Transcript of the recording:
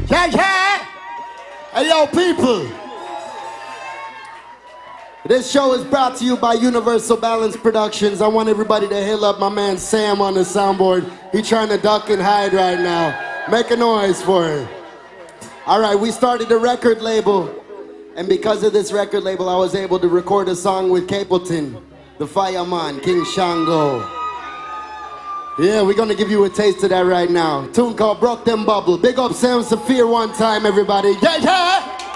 Yeah, yeah. Hey, yo, people. This show is brought to you by Universal Balance Productions. I want everybody to hail up my man Sam on the soundboard. He's trying to duck and hide right now. Make a noise for him. All right, we started a record label. And because of this record label, I was able to record a song with Capleton, the Fireman, King Shango. Yeah, we're gonna give you a taste of that right now. Tune called Broke Them Bubble. Big up Sam Saphir one time, everybody. Yeah, yeah!